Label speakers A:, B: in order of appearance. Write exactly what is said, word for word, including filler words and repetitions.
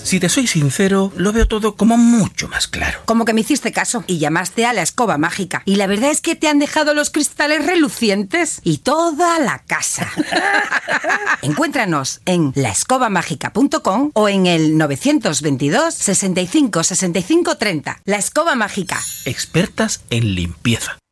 A: Si te soy sincero, lo veo todo como mucho más claro.
B: Como que me hiciste caso y llamaste a la escoba mágica. Y la verdad es que te han dejado los cristales relucientes y toda la casa. Encuéntranos en la escoba mágica punto com o en el novecientos veintidós, sesenta y cinco, sesenta y cinco, treinta. La Escoba Mágica.
A: Expertas en limpieza.